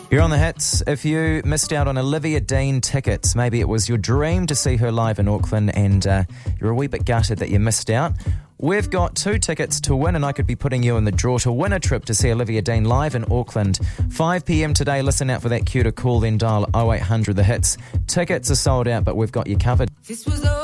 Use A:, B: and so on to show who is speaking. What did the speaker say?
A: You're on the hits. If you missed out on Olivia Dean tickets, maybe it was your dream to see her live in Auckland and you're a wee bit gutted that you missed out, we've got 2 tickets to win and I could be putting you in the draw to win a trip to see Olivia Dean live in Auckland. 5 p.m. today. Listen out for that cue to call, then dial 0800 The Hits. Tickets are sold out, but we've got you covered.